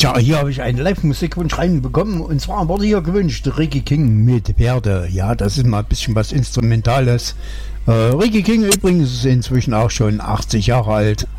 Tja, hier habe ich einen Live-Musikwunsch reinbekommen und zwar wurde hier gewünscht Ricky King mit Pferde. Ja, das ist mal ein bisschen was Instrumentales. Ricky King übrigens ist inzwischen auch schon 80 Jahre alt.